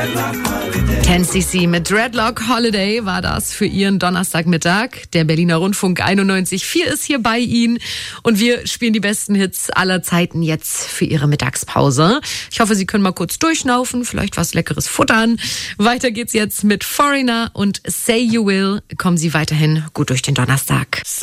10cc mit Dreadlock Holiday war das für Ihren Donnerstagmittag. Der Berliner Rundfunk 91.4 ist hier bei Ihnen und wir spielen die besten Hits aller Zeiten jetzt für Ihre Mittagspause. Ich hoffe, Sie können mal kurz durchschnaufen, vielleicht was Leckeres futtern. Weiter geht's jetzt mit Foreigner und Say You Will. Kommen Sie weiterhin gut durch den Donnerstag.